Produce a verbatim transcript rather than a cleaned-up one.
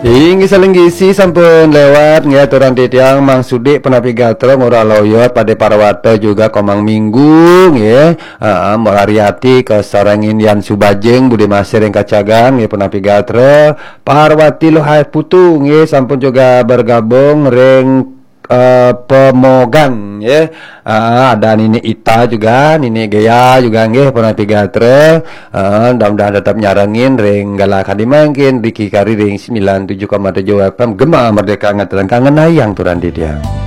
Inggi salenggisi sampun lewat nggih aturan titiang Mang Sudik penapi gatro ngora loyot pada Parwata juga komang minggu nggih heeh Morariati ke sarangin Yan Subajeng Budi Masir yang kacagan nggih penapi gatro Parwati Lohay Putu nggih sampun juga bergabung ring uh, pemogan ya uh, ada Nini Ita juga Nini Gaya juga nggih penapi gatre uh, mudah-mudahan tetap nyarengin ring galakan dimangkin Riki Kari ring sembilan puluh tujuh koma tujuh F M Gema Merdeka ngatelan kangen hayang turan di dia.